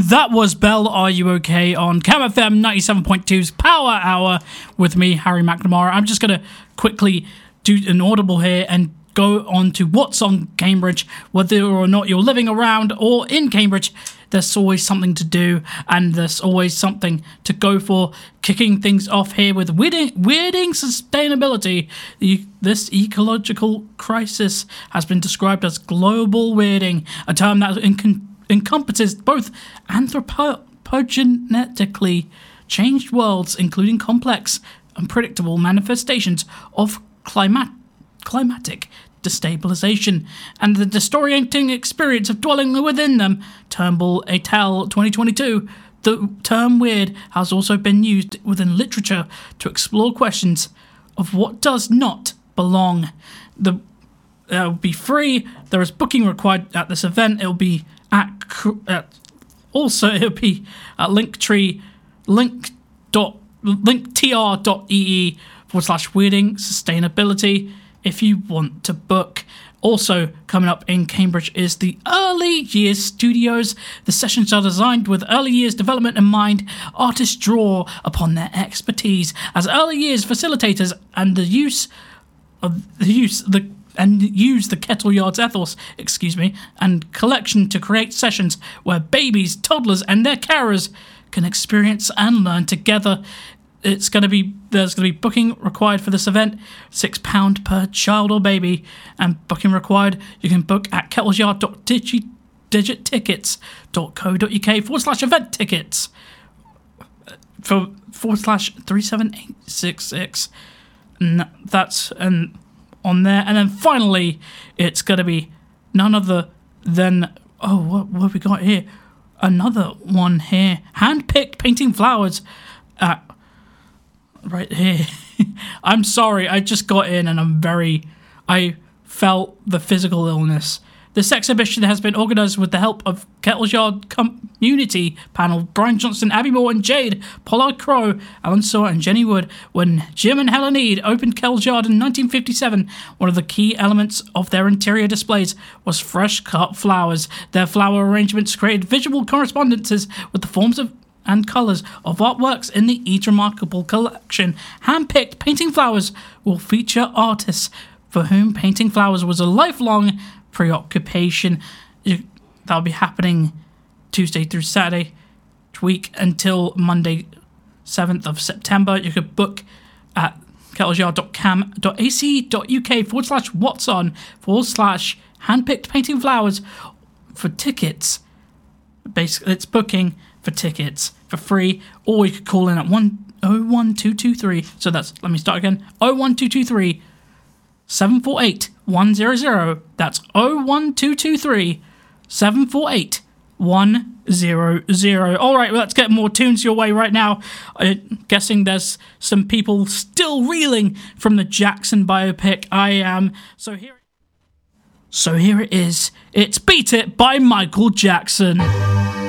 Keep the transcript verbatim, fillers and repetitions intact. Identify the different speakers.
Speaker 1: That was Belle, Are You OK? On Cam F M ninety-seven point two's Power Hour with me, Harry McNamara. I'm just going to quickly do an audible here and go on to what's on Cambridge. Whether or not you're living around or in Cambridge, there's always something to do and there's always something to go for. Kicking things off here with weirding, weirding sustainability. The, this ecological crisis has been described as global weirding, a term that in, encompasses both anthropogenetically changed worlds, including complex, unpredictable manifestations of climat- climatic destabilization, and the disorienting experience of dwelling within them. Turnbull et al. twenty twenty-two. The term weird has also been used within literature to explore questions of what does not belong. The it will be free. There is booking required at this event. It will be at, at also it'll be at Linktree link dot linktr.ee forward slash weirding sustainability if you want to book. Also coming up in Cambridge is the Early Years Studios. The sessions are designed with early years development in mind. Artists draw upon their expertise as early years facilitators and the use of the use the and use the Kettle Yards ethos, excuse me, and collection to create sessions where babies, toddlers, and their carers can experience and learn together. It's going to be there's going to be booking required for this event, six pound per child or baby, and booking required. You can book at kettlesyard.digittickets.co.uk forward slash event tickets for forward slash three seven eight six six. And that's and on there, and then finally it's going to be none other than oh what what have we got here? Another one here, hand-picked painting flowers at right here. I'm sorry, I just got in and I'm very... I felt the physical illness. This exhibition has been organised with the help of Kettle's Yard community panel, Brian Johnson, Abby Moore and Jade, Pollard Crow, Alan Saw and Jenny Wood. When Jim and Helen Eade opened Kettle's Yard in nineteen fifty-seven, one of the key elements of their interior displays was fresh cut flowers. Their flower arrangements created visual correspondences with the forms of and colours of artworks in the Eads Remarkable collection. Hand-picked painting flowers will feature artists for whom painting flowers was a lifelong preoccupation. That'll be happening Tuesday through Saturday week until Monday, seventh of September. You could book at kettlesyard.cam.ac.uk forward slash what's on forward slash handpicked painting flowers for tickets. Basically, it's booking for tickets for free, or you could call in at one oh one two two three. So that's, let me start again, oh one two two three seven four eight one zero zero. That's oh one two two three seven four eight one zero zero. All right, well, let's get more tunes your way right now. I'm guessing there's some people still reeling from the Jackson biopic. I am. So here, so here it is. It's Beat It by Michael Jackson.